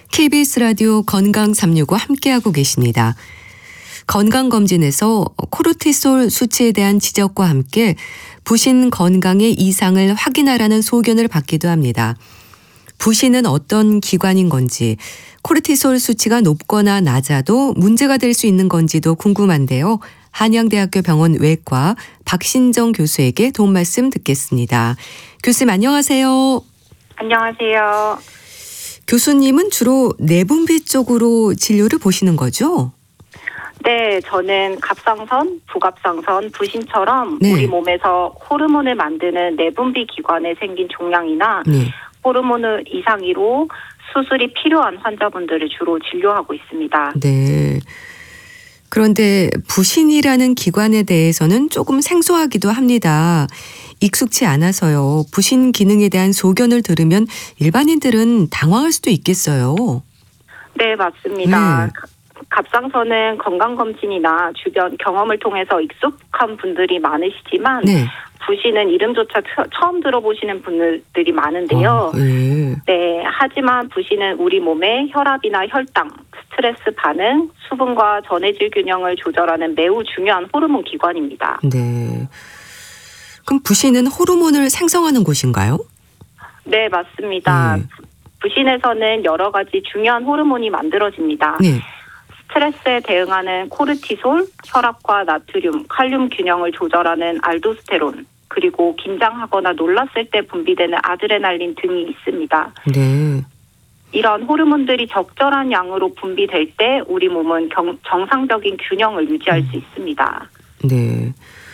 KBS 라디오 건강 365 함께하고 계십니다. 건강검진에서 코르티솔 수치에 대한 지적과 함께 부신 건강의 이상을 확인하라는 소견을 받기도 합니다. 부신은 어떤 기관인 건지, 코르티솔 수치가 높거나 낮아도 문제가 될 수 있는 건지도 궁금한데요. 한양대학교 병원 외과 박신정 교수에게 도움 말씀 듣겠습니다. 교수님 안녕하세요. 안녕하세요. 교수님은 주로 내분비 쪽으로 진료를 보시는 거죠? 네, 저는 갑상선, 부갑상선, 부신처럼 네. 우리 몸에서 호르몬을 만드는 내분비 기관에 생긴 종양이나 호르몬 이상으로 수술이 필요한 환자분들을 주로 진료하고 있습니다. 네. 그런데 부신이라는 기관에 대해서는 조금 생소하기도 합니다. 익숙치 않아서요. 부신 기능에 대한 so견을 들으면 일반인들은 당황할 수도 있겠어요. 네, 맞습니다. 갑상선은 건강검진이나 주변 경험을 통해서 익숙한 분들이 많으시지만 부신은 이름조차 처음 들어보시는 분들이 많은데요. 네, 하지만 부신은 우리 몸의 혈압이나 혈당, 스트레스 반응, 수분과 전해질 균형을 조절하는 매우 중요한 호르몬 기관입니다. 네. 그럼 부신은 호르몬을 생성하는 곳인가요? 네, 맞습니다. 부신에서는 여러 가지 중요한 호르몬이 만들어집니다. 스트레스에 대응하는 코르티솔, 혈압과 나트륨, 칼륨 균형을 조절하는 알도스테론, 그리고 긴장하거나 놀랐을 때 분비되는 아드레날린 등이 있습니다. 네. 이런 호르몬들이 적절한 양으로 분비될 때 우리 몸은 정상적인 균형을 유지할 수 있습니다. 네.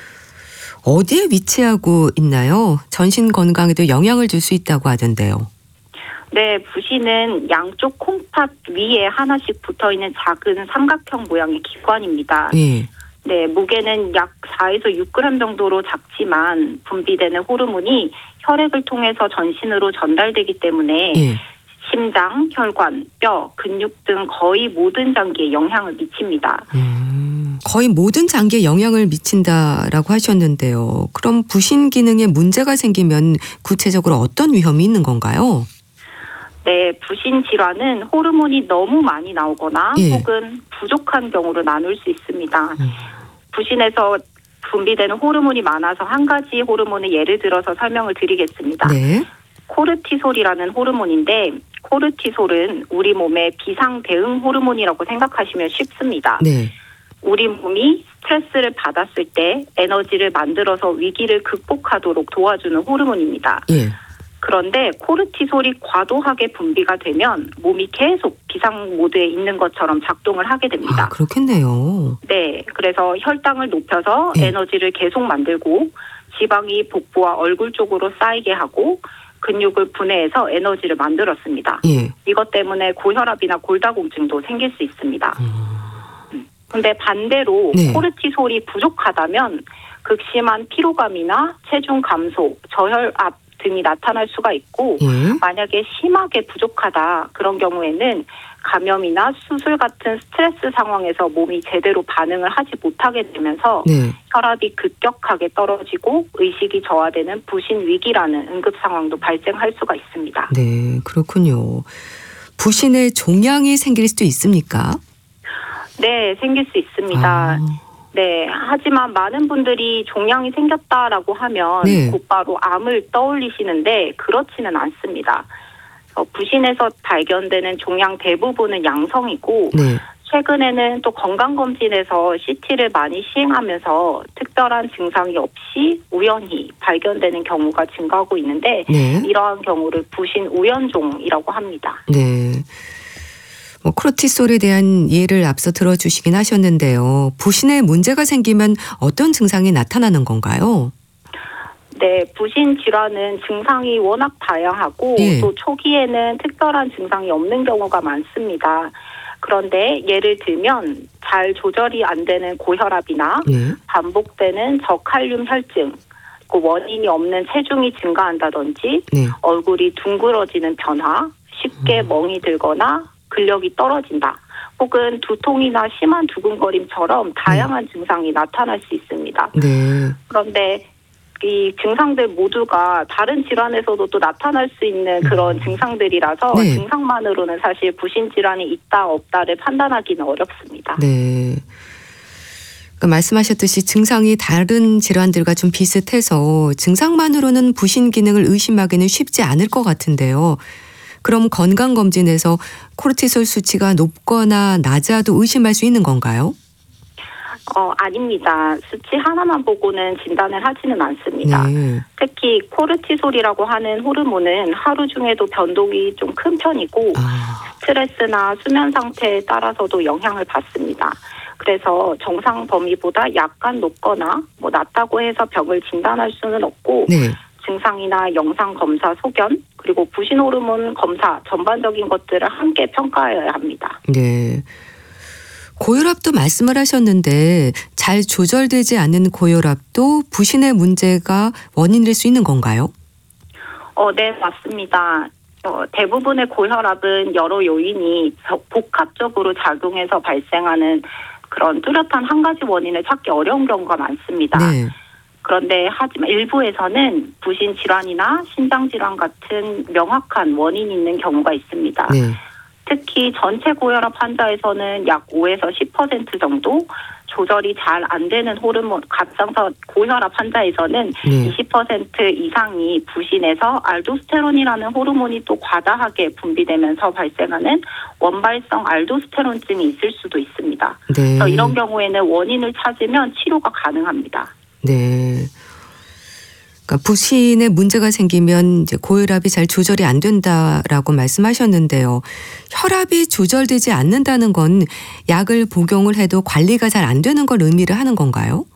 어디에 위치하고 있나요? 전신 건강에도 영향을 줄 수 있다고 하던데요. 네, 부신은 양쪽 콩팥 위에 하나씩 붙어있는 작은 삼각형 모양의 기관입니다. 네, 무게는 약 4에서 6g 정도로 작지만 분비되는 호르몬이 혈액을 통해서 전신으로 전달되기 때문에 심장, 혈관, 뼈, 근육 등 거의 모든 장기에 영향을 미칩니다. 거의 모든 장기에 영향을 미친다라고 하셨는데요. 그럼 부신 기능에 문제가 생기면 구체적으로 어떤 위험이 있는 건가요? 네, 부신 질환은 호르몬이 너무 많이 나오거나 혹은 부족한 경우로 나눌 수 있습니다. 부신에서 분비되는 호르몬이 많아서 한 가지 호르몬의 예를 들어서 설명을 드리겠습니다. 코르티솔이라는 호르몬인데 코르티솔은 우리 몸의 비상 대응 호르몬이라고 생각하시면 쉽습니다. 우리 몸이 스트레스를 받았을 때 에너지를 만들어서 위기를 극복하도록 도와주는 호르몬입니다. 그런데 코르티솔이 과도하게 분비가 되면 몸이 계속 비상 모드에 있는 것처럼 작동을 하게 됩니다. 아, 그렇겠네요. 네, 그래서 혈당을 높여서 에너지를 계속 만들고 지방이 복부와 얼굴 쪽으로 쌓이게 하고 근육을 분해해서 에너지를 만들었습니다. 이것 때문에 고혈압이나 골다공증도 생길 수 있습니다. 근데 반대로 코르티솔이 부족하다면 극심한 피로감이나 체중 감소, 저혈압 등이 나타날 수가 있고 만약에 심하게 부족하다 그런 경우에는 감염이나 수술 같은 스트레스 상황에서 몸이 제대로 반응을 하지 못하게 되면서 혈압이 급격하게 떨어지고 의식이 저하되는 부신 위기라는 응급 상황도 발생할 수가 있습니다. 네, 그렇군요. 부신에 종양이 생길 수도 있습니까? 네, 생길 수 있습니다. 네, 하지만 많은 분들이 종양이 생겼다라고 하면 곧바로 암을 떠올리시는데 그렇지는 않습니다. 부신에서 발견되는 종양 대부분은 양성이고 최근에는 또 건강검진에서 CT를 많이 시행하면서 특별한 증상이 없이 우연히 발견되는 경우가 증가하고 있는데 이러한 경우를 부신 우연종이라고 합니다. 네. 코르티솔에 대한 예를 앞서 들어주시긴 하셨는데요. 부신에 문제가 생기면 어떤 증상이 나타나는 건가요? 네, 부신 질환은 증상이 워낙 다양하고 또 초기에는 특별한 증상이 없는 경우가 많습니다. 그런데 예를 들면 잘 조절이 안 되는 고혈압이나 반복되는 저칼륨 혈증, 그 원인이 없는 체중이 증가한다든지 얼굴이 둥그러지는 변화, 쉽게 멍이 들거나 근력이 떨어진다. 혹은 두통이나 심한 두근거림처럼 다양한 증상이 나타날 수 있습니다. 그런데 이 증상들 모두가 다른 질환에서도 또 나타날 수 있는 그런 증상들이라서 네. 증상만으로는 사실 부신 질환이 있다 없다를 판단하기는 어렵습니다. 네. 그러니까 말씀하셨듯이 증상이 다른 질환들과 좀 비슷해서 증상만으로는 부신 기능을 의심하기는 쉽지 않을 것 같은데요. 그럼 건강검진에서 코르티솔 수치가 높거나 낮아도 의심할 수 있는 건가요? 아닙니다. 수치 하나만 보고는 진단을 하지는 않습니다. 네. 특히 코르티솔이라고 하는 호르몬은 하루 중에도 변동이 좀 큰 편이고 스트레스나 수면 상태에 따라서도 영향을 받습니다. 그래서 정상 범위보다 약간 높거나 낮다고 해서 병을 진단할 수는 없고 네. 증상이나 영상 검사 소견 그리고 부신 호르몬 검사 전반적인 것들을 함께 평가해야 합니다. 네. 고혈압도 말씀을 하셨는데 잘 조절되지 않는 고혈압도 부신의 문제가 원인일 수 있는 건가요? 네, 맞습니다. 대부분의 고혈압은 여러 요인이 복합적으로 작용해서 발생하는 그런 뚜렷한 한 가지 원인을 찾기 어려운 경우가 많습니다. 네. 그런데 하지만 일부에서는 부신 질환이나 신장 질환 같은 명확한 원인이 있는 경우가 있습니다. 네. 특히 전체 고혈압 환자에서는 약 5에서 10% 정도 조절이 잘 안 되는 호르몬 갑상선 고혈압 환자에서는 네. 20% 이상이 부신에서 알도스테론이라는 호르몬이 또 과다하게 분비되면서 발생하는 원발성 알도스테론증이 있을 수도 있습니다. 네. 그래서 이런 경우에는 원인을 찾으면 치료가 가능합니다. 네. 그러니까 부신에 문제가 생기면 이제 고혈압이 잘 조절이 안 된다라고 말씀하셨는데요. 혈압이 조절되지 않는다는 건 약을 복용을 해도 관리가 잘 안 되는 걸 의미를 하는 건가요?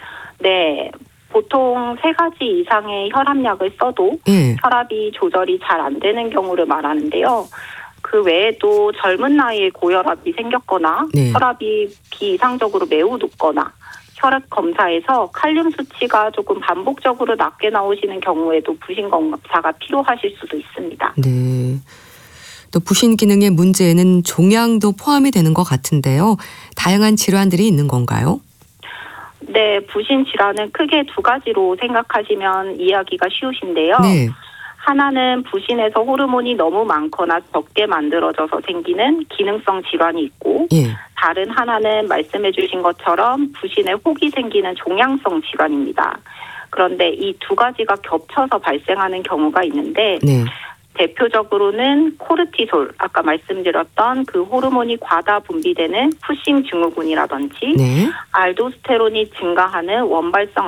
네. 보통 3가지 이상의 혈압약을 써도 네. 혈압이 조절이 잘 안 되는 경우를 말하는데요. 그 외에도 젊은 나이에 고혈압이 생겼거나 네. 혈압이 비이상적으로 매우 높거나 혈압 검사에서 칼륨 수치가 조금 반복적으로 낮게 나오시는 경우에도 부신 검사가 필요하실 수도 있습니다. 네. 또 부신 기능의 문제에는 종양도 포함이 되는 것 같은데요. 다양한 질환들이 있는 건가요? 네, 부신 질환은 크게 2가지로 생각하시면 이해하기가 쉬우신데요. 네. 하나는 부신에서 호르몬이 너무 많거나 적게 만들어져서 생기는 기능성 질환이 있고 예. 다른 하나는 말씀해 주신 것처럼 부신에 혹이 생기는 종양성 질환입니다. 그런데 이 2가지가 겹쳐서 발생하는 경우가 있는데 네. 대표적으로는 코르티솔, 아까 말씀드렸던 그 호르몬이 과다 분비되는 푸싱 증후군이라든지 네. 알도스테론이 증가하는 원발성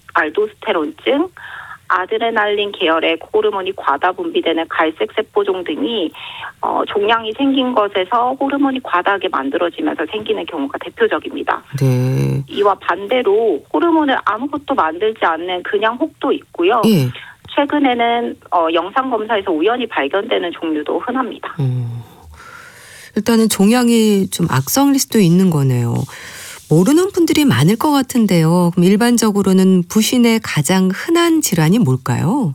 알도스테론증, 아드레날린 계열의 호르몬이 과다 분비되는 갈색 세포종 등이 종양이 생긴 것에서 호르몬이 과다하게 만들어지면서 생기는 경우가 대표적입니다. 네. 이와 반대로 호르몬을 아무것도 만들지 않는 그냥 혹도 있고요. 예. 최근에는 영상 검사에서 우연히 발견되는 종류도 흔합니다. 일단은 종양이 좀 악성일 수도 있는 거네요. 모르는 분들이 많을 것 같은데요. 그럼 일반적으로는 부신의 가장 흔한 질환이 뭘까요?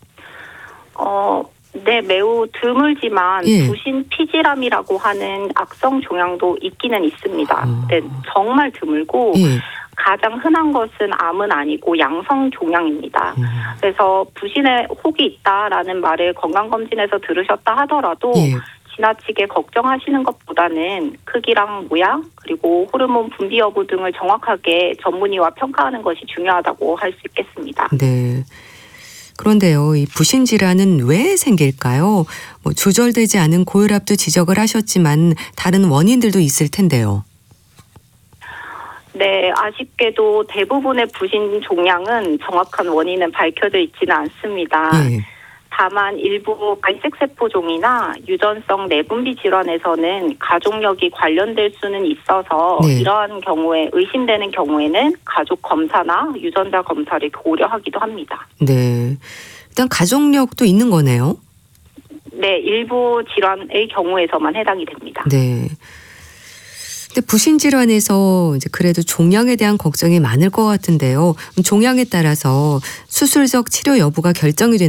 네, 매우 드물지만 예. 부신 피질암이라고 하는 악성 종양도 있기는 있습니다. 네, 정말 드물고 예. 가장 흔한 것은 암은 아니고 양성 종양입니다. 그래서 부신에 혹이 있다라는 말을 건강검진에서 들으셨다 하더라도 예. 지나치게 걱정하시는 것보다는 크기랑 모양 그리고 호르몬 분비 여부 등을 정확하게 전문의와 평가하는 것이 중요하다고 할 수 있겠습니다. 네. 그런데요, 이 부신 질환은 왜 생길까요? 조절되지 않은 고혈압도 지적을 하셨지만 다른 원인들도 있을 텐데요. 네, 아쉽게도 대부분의 부신 종양은 정확한 원인은 밝혀져 있지는 않습니다. 예. 다만 일부 갈색세포종이나 유전성 내분비 질환에서는 가족력이 관련될 수는 있어서 네. 이러한 경우에 의심되는 경우에는 가족 검사나 유전자 검사를 고려하기도 합니다. 네. 일단 가족력도 있는 거네요. 네, 일부 질환의 경우에서만 해당이 됩니다. 네. 근데 부신 질환에서 이제 그래도 종양에 대한 걱정이 많을 것 같은데요. 종양에 따라서 수술적 치료 여부가 결정이 되는